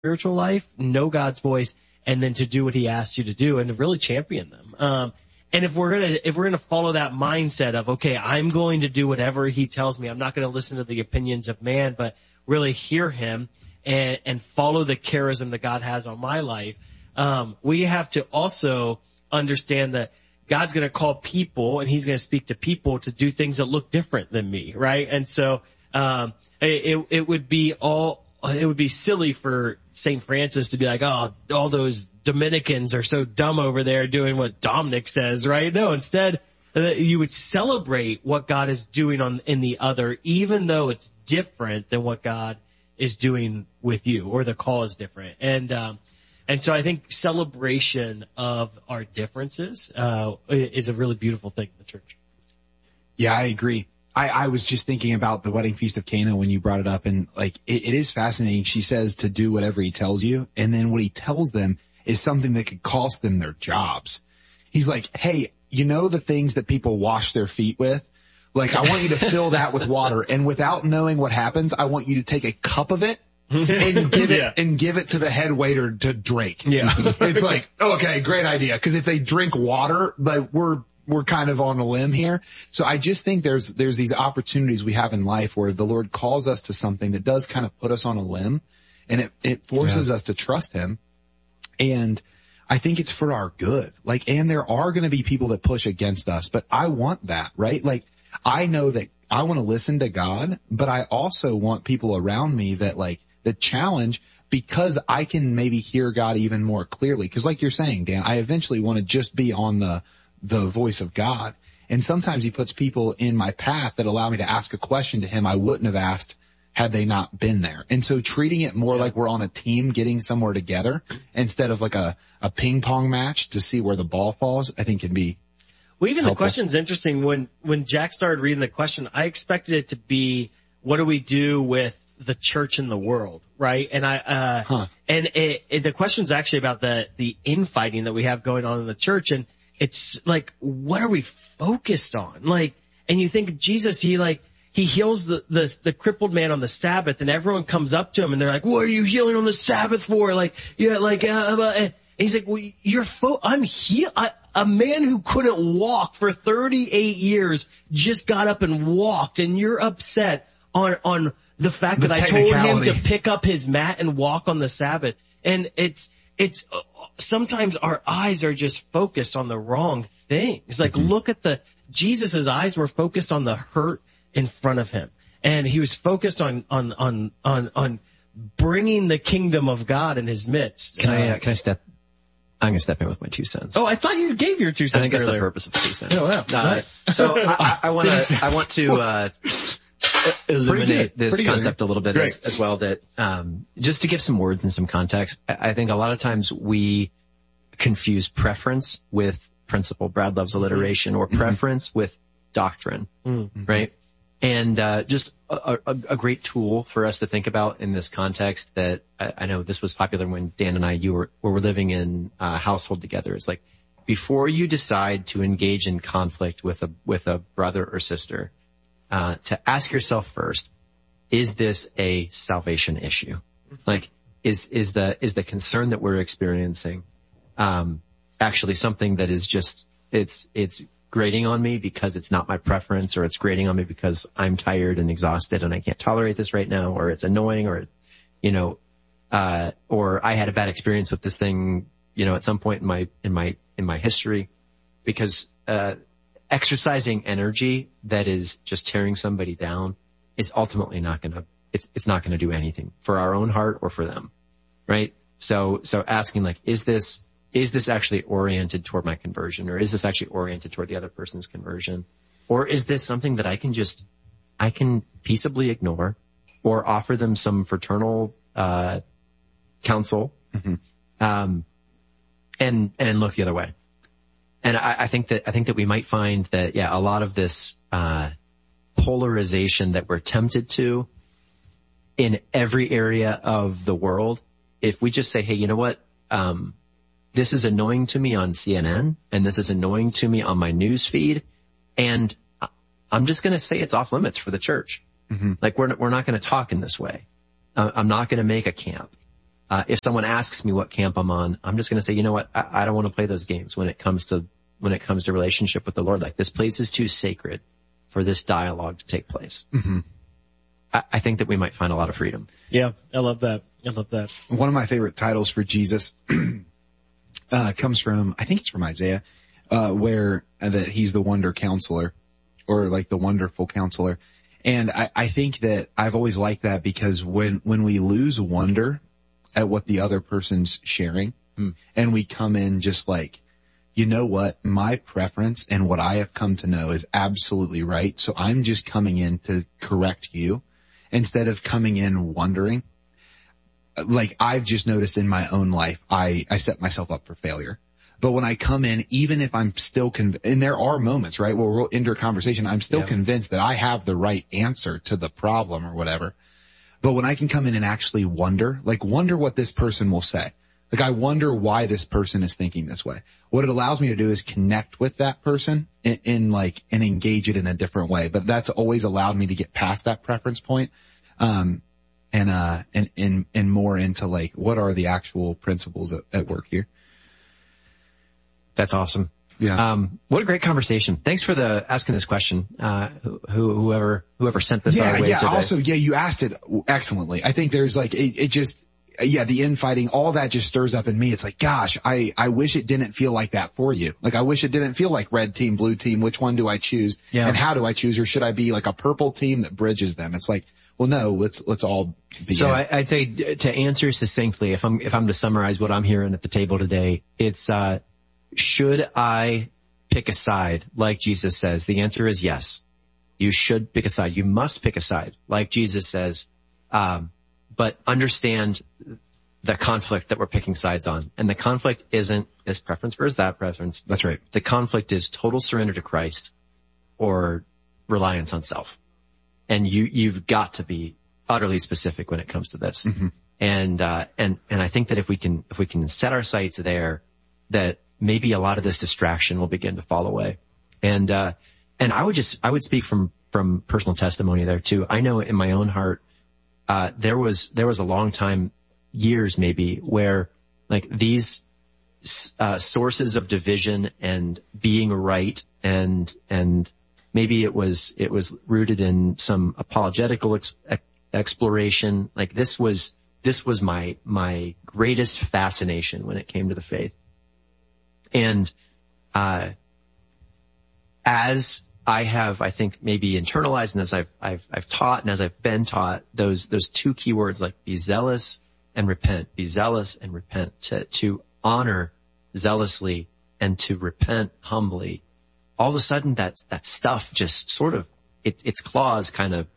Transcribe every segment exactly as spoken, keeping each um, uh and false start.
spiritual life, know God's voice, and then to do what he asked you to do and to really champion them. Um, and if we're gonna, if we're gonna follow that mindset of, okay, I'm going to do whatever he tells me, I'm not gonna listen to the opinions of man, but really hear him and, and follow the charism that God has on my life, um, we have to also understand that God's going to call people and he's going to speak to people to do things that look different than me, right? And so, um, it, it would be all, it would be silly for Saint Francis to be like, oh, all those Dominicans are so dumb over there doing what Dominic says, right? No, instead, you would celebrate what God is doing on, in the other, even though it's different than what God is doing with you, or the call is different. And, um, and so I think celebration of our differences, uh, is a really beautiful thing in the church. Yeah, I agree. I, I was just thinking about the wedding feast of Cana when you brought it up, and like, it, it is fascinating. She says to do whatever he tells you, and then what he tells them is something that could cost them their jobs. He's like, hey, you know the things that people wash their feet with? Like, I want you to fill that with water, and without knowing what happens, I want you to take a cup of it and give it, yeah. and give it to the head waiter to drink. Yeah. It's like, okay, great idea. Cause if they drink water, like we're, we're kind of on a limb here. So I just think there's, there's these opportunities we have in life where the Lord calls us to something that does kind of put us on a limb, and it, it forces yeah. us to trust him. And I think it's for our good. Like, and there are going to be people that push against us, but I want that, right? Like, I know that I want to listen to God, but I also want people around me that like, the challenge, because I can maybe hear God even more clearly. Cause like you're saying, Dan, I eventually want to just be on the, the voice of God. And sometimes he puts people in my path that allow me to ask a question to him I wouldn't have asked had they not been there. And so treating it more like we're on a team getting somewhere together instead of like a, a ping pong match to see where the ball falls, I think can be Well, even helpful. The question's interesting. When, when Jack started reading the question, I expected it to be, what do we do with the church in the world, right? And I, uh, huh. and it, it, the question's actually about the, the infighting that we have going on in the church. And it's like, what are we focused on? Like, and you think Jesus, he like, he heals the, the, the crippled man on the Sabbath, and everyone comes up to him and they're like, what are you healing on the Sabbath for? Like, yeah, like, uh, uh, and he's like, well, you're fo- I'm heal, I, a man who couldn't walk for thirty-eight years just got up and walked, and you're upset on, on, the fact the that I told him to pick up his mat and walk on the Sabbath. And it's, it's, uh, sometimes our eyes are just focused on the wrong things. Like, mm-hmm. look at the, Jesus's eyes were focused on the hurt in front of him. And he was focused on, on, on, on, on bringing the kingdom of God in his midst. Can I, uh, can I step, I'm going to step in with my two cents. Oh, I thought you gave your two cents I think that's earlier. the purpose of two cents. Oh, wow. Uh, nice. So I, I want to, I want to, uh, illuminate this Pretty concept good. a little bit as, as well, that um just to give some words and some context, I, I think a lot of times we confuse preference with principle. Brad loves alliteration. Or preference mm-hmm. with doctrine, mm-hmm. right? And uh just a, a, a great tool for us to think about in this context that I, I know this was popular when Dan and I you were, were living in a household together. It's like, before you decide to engage in conflict with a with a brother or sister, Uh, to ask yourself first, is this a salvation issue? Like, is, is the, is the concern that we're experiencing, um, actually something that is just, it's, it's grating on me because it's not my preference, or it's grating on me because I'm tired and exhausted and I can't tolerate this right now, or it's annoying, or, you know, uh, or I had a bad experience with this thing, you know, at some point in my, in my, in my history, because, uh, exercising energy that is just tearing somebody down is ultimately not gonna, it's, it's not gonna do anything for our own heart or for them, right? So, so asking like, is this, is this actually oriented toward my conversion, or is this actually oriented toward the other person's conversion? Or is this something that I can just, I can peaceably ignore, or offer them some fraternal, uh, counsel, mm-hmm. um, and, and look the other way. And I, I think that, I think that we might find that, yeah, a lot of this, uh, polarization that we're tempted to in every area of the world, if we just say, hey, you know what, um, this is annoying to me on C N N, and this is annoying to me on my news feed, and I'm just going to say it's off limits for the church. Mm-hmm. Like, we're, we're not going to talk in this way. Uh, I'm not going to make a camp. uh, if someone asks me what camp I'm on, I'm just going to say, you know what? I, I don't want to play those games when it comes to, when it comes to relationship with the Lord. Like, this place is too sacred for this dialogue to take place. Mm-hmm. I, I think that we might find a lot of freedom. Yeah, I love that. I love that. One of my favorite titles for Jesus uh, comes from, I think it's from Isaiah, uh, where uh, that he's the wonder counselor, or like the wonderful counselor. And I, I think that I've always liked that, because when, when we lose wonder at what the other person's sharing, mm. and we come in just like, you know what, my preference and what I have come to know is absolutely right. So I'm just coming in to correct you instead of coming in wondering. Like, I've just noticed in my own life, I, I set myself up for failure. But when I come in, even if I'm still conv- and there are moments, right, where we'll enter a conversation, I'm still yeah. convinced that I have the right answer to the problem or whatever. But when I can come in and actually wonder, like wonder what this person will say. Like, I wonder why this person is thinking this way. What it allows me to do is connect with that person in, in like, and engage it in a different way. But that's always allowed me to get past that preference point. Um, and, uh, and, and, and more into like, what are the actual principles at, at work here? That's awesome. Yeah. Um, what a great conversation. Thanks for the asking this question. Uh, who, whoever, whoever sent this yeah, our way yeah. today. Also, yeah, you asked it excellently. I think there's like, it, it just, yeah, the infighting, all that just stirs up in me. It's like, gosh, I, I wish it didn't feel like that for you. Like, I wish it didn't feel like red team, blue team. Which one do I choose? Yeah. And how do I choose? Or should I be like a purple team that bridges them? It's like, well, no, let's, let's all be. So I, I'd say to answer succinctly, if I'm, if I'm to summarize what I'm hearing at the table today, it's, uh, should I pick a side like Jesus says? The answer is yes. You should pick a side. You must pick a side like Jesus says. Um, but understand the conflict that we're picking sides on. And the conflict isn't this preference versus that preference. That's right. The conflict is total surrender to Christ or reliance on self. And you, you've got to be utterly specific when it comes to this. Mm-hmm. And, uh, and, and I think that if we can, if we can set our sights there, that maybe a lot of this distraction will begin to fall away. And, uh, and I would just, I would speak from, from personal testimony there too. I know in my own heart, uh, there was, there was a long time, years maybe, where like these, uh, sources of division and being right and, and maybe it was, it was rooted in some apologetical ex- exploration. Like this was, this was my, my greatest fascination when it came to the faith. And, uh, as I have, I think maybe internalized and as I've, I've, I've taught and as I've been taught those, those two key words like be zealous and repent, be zealous and repent, to, to honor zealously and to repent humbly. All of a sudden that, that stuff just sort of, its, its claws kind of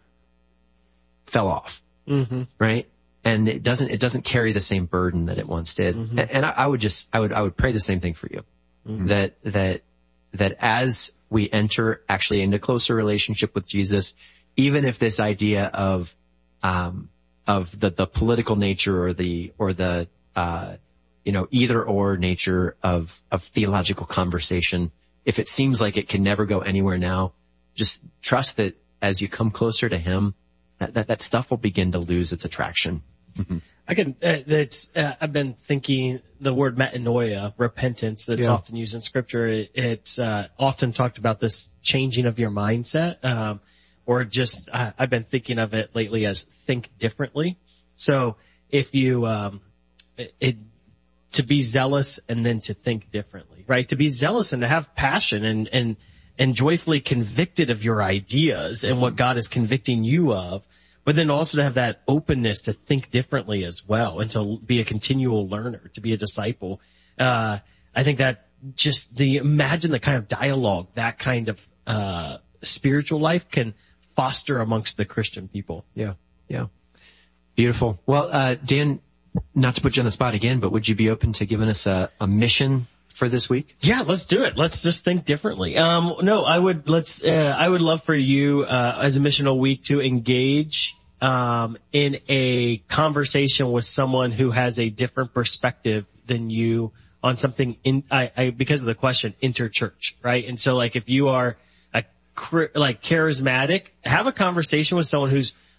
fell off. Mm-hmm. Right? And it doesn't, it doesn't carry the same burden that it once did. Mm-hmm. And, and I, I would just, I would, I would pray the same thing for you. Mm-hmm. That, that, that as we enter actually into closer relationship with Jesus, even if this idea of, um, of the, the political nature or the, or the, uh, you know, either or nature of, of theological conversation, if it seems like it can never go anywhere now, just trust that as you come closer to him, that, that, that stuff will begin to lose its attraction. Mm-hmm. I can, uh, that's, uh, I've been thinking the word metanoia, repentance, that's yeah. often used in scripture. It, it's, uh, often talked about this changing of your mindset, um, or just, uh, I've been thinking of it lately as think differently. So if you, um, it, it, to be zealous and then to think differently, right? To be zealous and to have passion and, and, and joyfully convicted of your ideas and what God is convicting you of. But then also to have that openness to think differently as well and to be a continual learner, to be a disciple. Uh, I think that just the, imagine the kind of dialogue, that kind of, uh, spiritual life can foster amongst the Christian people. Yeah. Yeah. Beautiful. Well, uh, Dan, not to put you on the spot again, but would you be open to giving us a, a mission for this week? Yeah, let's do it. Let's just think differently. Um, no, I would, let's, uh, I would love for you, uh, as a missional week to engage, um, in a conversation with someone who has a different perspective than you on something in, I, I, because of the question, interchurch, right? And so like if you are a, like charismatic, have a conversation with someone who's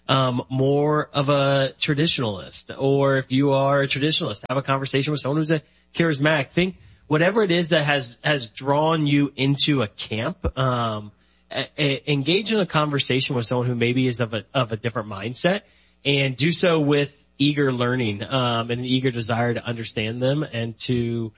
um, more of a traditionalist, or if you are a traditionalist, have a conversation with someone who's a charismatic. Think whatever it is that has, has drawn you into a camp, um, a, a, engage in a conversation with someone who maybe is of a, of a different mindset, and do so with eager learning, um, and an eager desire to understand them and to,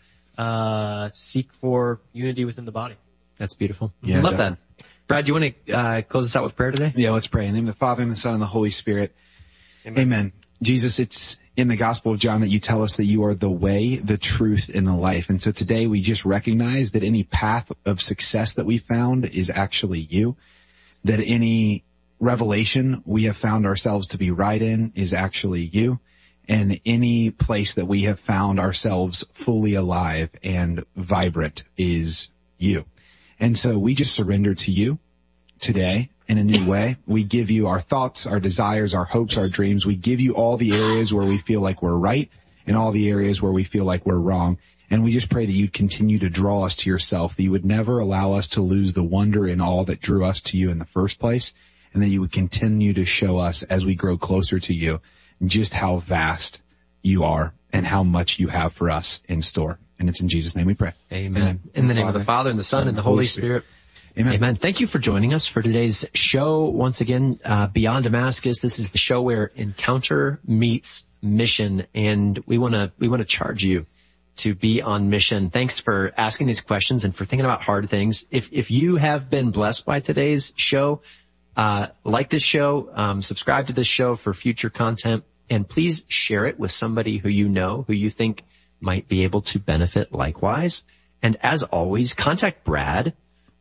uh, seek for unity within the body. That's beautiful. Yeah, Love definitely. that. Brad, do you want to uh, close us out with prayer today? Yeah, let's pray. In the name of the Father, and the Son, and the Holy Spirit. Amen. Amen. Jesus, it's in the Gospel of John that you tell us that you are the way, the truth, and the life. And so today we just recognize that any path of success that we found is actually you. That any revelation we have found ourselves to be right in is actually you. And any place that we have found ourselves fully alive and vibrant is you. And so we just surrender to you today in a new way. We give you our thoughts, our desires, our hopes, our dreams. We give you all the areas where we feel like we're right and all the areas where we feel like we're wrong. And we just pray that you'd continue to draw us to yourself, that you would never allow us to lose the wonder in all that drew us to you in the first place, and that you would continue to show us as we grow closer to you just how vast you are and how much you have for us in store. And it's in Jesus' name we pray. Amen. Amen. In the name of the Father, and the Son, and the Holy Spirit. Amen. Amen. Thank you for joining us for today's show. Once again, uh, Beyond Damascus. This is the show where encounter meets mission, and we want to we want to charge you to be on mission. Thanks for asking these questions and for thinking about hard things. If if you have been blessed by today's show, uh, like this show, um, subscribe to this show for future content, and please share it with somebody who you know, who you think might be able to benefit likewise. And as always, contact Brad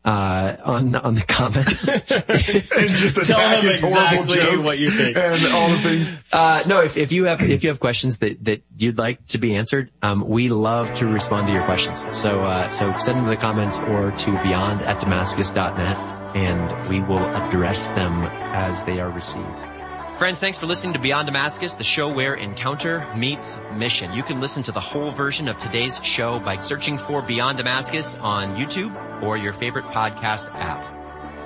uh on on the comments and just attack his horrible exactly jokes what you think. and all the things. Uh no, if if you have if you have questions that that you'd like to be answered, um we love to respond to your questions. So uh so send them to the comments or to beyond at damascus dot net, and we will address them as they are received. Friends, thanks for listening to Beyond Damascus, the show where encounter meets mission. You can listen to the whole version of today's show by searching for Beyond Damascus on YouTube or your favorite podcast app.